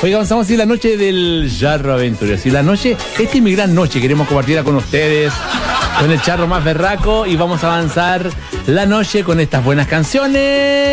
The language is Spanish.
Oiga, avanzamos así la noche del Charro Aventuras. Y la noche, esta es mi gran noche, queremos compartirla con ustedes, con el charro más berraco, y vamos a avanzar la noche con estas buenas canciones.